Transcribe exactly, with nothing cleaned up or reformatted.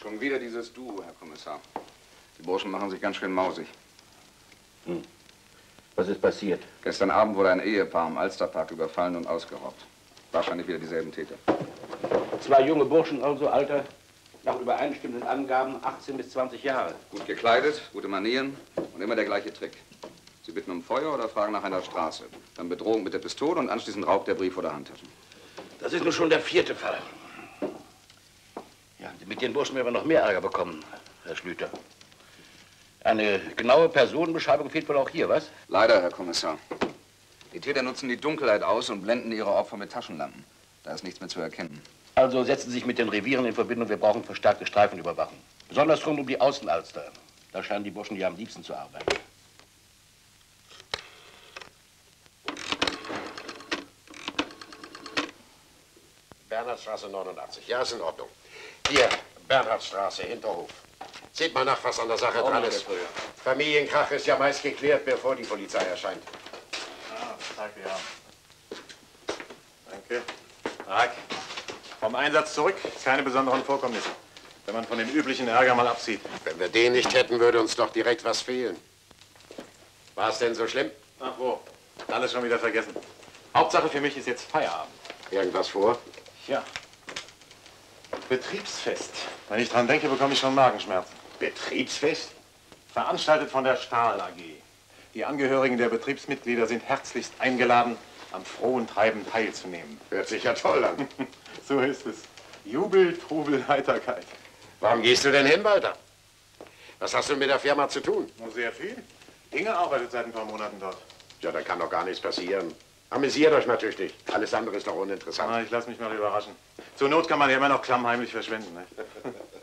Schon wieder dieses Duo, Herr Kommissar. Die Burschen machen sich ganz schön mausig. Hm. Was ist passiert? Gestern Abend wurde ein Ehepaar am Alsterpark überfallen und ausgeraubt. Wahrscheinlich wieder dieselben Täter. Zwei junge Burschen, also Alter, nach übereinstimmenden Angaben achtzehn bis zwanzig Jahre. Gut gekleidet, gute Manieren und immer der gleiche Trick. Sie bitten um Feuer oder fragen nach einer Straße. Dann Bedrohung mit der Pistole und anschließend Raub der Brief- oder Handtaschen. Das ist nun schon der vierte Fall. Ja, mit den Burschen werden wir noch mehr Ärger bekommen, Herr Schlüter. Eine genaue Personenbeschreibung fehlt wohl auch hier, was? Leider, Herr Kommissar. Die Täter nutzen die Dunkelheit aus und blenden ihre Opfer mit Taschenlampen. Da ist nichts mehr zu erkennen. Also setzen Sie sich mit den Revieren in Verbindung. Wir brauchen verstärkte Streifenüberwachung. Besonders rund um die Außenalster. Da scheinen die Burschen ja am liebsten zu arbeiten. Bernhardstraße neunundachtzig. Ja, ist in Ordnung. Hier, Bernhardstraße, Hinterhof. Seht mal nach, was an der Sache dran ist. Familienkrach ist ja meist geklärt, bevor die Polizei erscheint. Ah, danke, ja. Danke. Tag. Vom Einsatz zurück, keine besonderen Vorkommnisse. Wenn man von dem üblichen Ärger mal absieht. Wenn wir den nicht hätten, würde uns doch direkt was fehlen. War es denn so schlimm? Ach wo, alles schon wieder vergessen. Hauptsache für mich ist jetzt Feierabend. Irgendwas vor? Ja. Betriebsfest. Wenn ich dran denke, bekomme ich schon Magenschmerzen. Betriebsfest? Veranstaltet von der Stahl A G. Die Angehörigen der Betriebsmitglieder sind herzlichst eingeladen, am frohen Treiben teilzunehmen. Hört sich ja toll an. So ist es. Jubel, Trubel, Heiterkeit. Warum gehst du denn hin, Walter? Was hast du mit der Firma zu tun? Nur sehr viel. Inge arbeitet seit ein paar Monaten dort. Ja, da kann doch gar nichts passieren. Amüsiert euch natürlich nicht. Alles andere ist doch uninteressant. Ah, ich lasse mich mal überraschen. Zur Not kann man ja immer noch klammheimlich verschwinden. Ne?